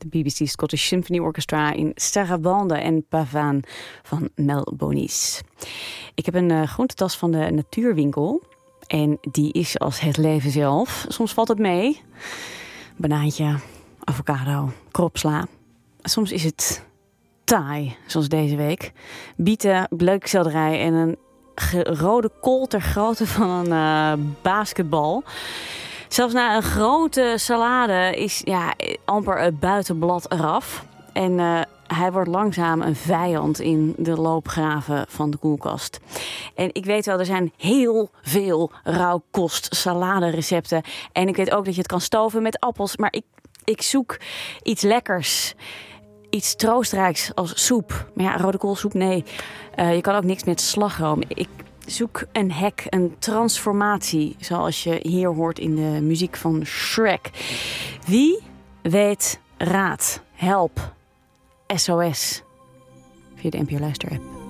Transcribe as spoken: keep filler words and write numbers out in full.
De B B C Scottish Symphony Orchestra in Sarabande en Pavane van Mel Bonis. Ik heb een uh, groentetas van de natuurwinkel. En die is als het leven zelf. Soms valt het mee. Banaantje, avocado, kropsla. Soms is het taai, zoals deze week. Bieten, bleekselderij en een ge- rode kool ter grootte van een uh, basketbal. Zelfs na een grote salade is ja, amper het buitenblad eraf. En uh, hij wordt langzaam een vijand in de loopgraven van de koelkast. En ik weet wel, er zijn heel veel rauwkost salade recepten. En ik weet ook dat je het kan stoven met appels. Maar ik, ik zoek iets lekkers. Iets troostrijks als soep. Maar ja, rode koolsoep, nee. Uh, je kan ook niks met slagroom. Ik zoek een hack, een transformatie. Zoals je hier hoort in de muziek van Shrek. Wie weet raad? Help. S O S. Via de N P O Luister app.